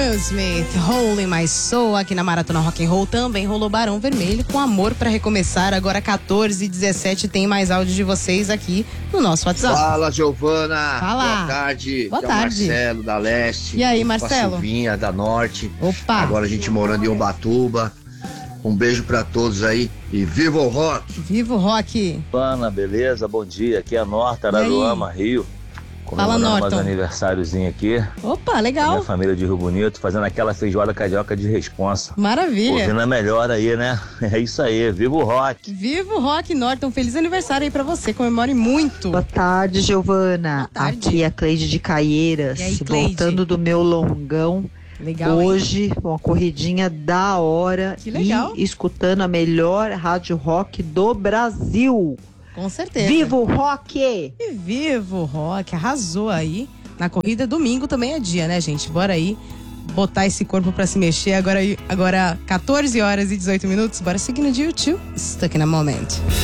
Aerosmith, Hole in My Soul, aqui na Maratona Rock and Roll. Também rolou Barão Vermelho com Amor pra Recomeçar. Agora 14h17, tem mais áudio de vocês aqui no nosso WhatsApp. Fala, Giovana. Fala. Boa tarde. Boa Aqui é o tarde. Marcelo, da Leste. E aí, Marcelo? Com a Silvinha, da Norte. Opa. Agora a gente morando em Ubatuba. Um beijo pra todos aí e viva o rock! Viva o rock! Ana, beleza? Bom dia. Aqui é a Norta, Araruama, Rio. Fala, Comemorando mais Norton. um aniversáriozinho aqui. Opa, legal! Minha família de Rio Bonito, fazendo aquela feijoada carioca de responsa. Maravilha! Ouvindo a melhor aí, né? É isso aí, viva o rock! Viva o rock, Norton! Feliz aniversário aí pra você, comemore muito! Boa tarde, Giovana. Boa tarde. Aqui é a Cleide de Caieiras, E aí, Cleide? voltando do meu longão. Legal, hein? Hoje, uma corridinha da hora. Que legal. E escutando a melhor rádio rock do Brasil. Com certeza! Viva o rock! E viva o rock! Arrasou aí na corrida. Domingo também é dia, né, gente? Bora aí botar esse corpo pra se mexer. Agora 14h18. Bora seguindo de YouTube. Stuck in a Moment.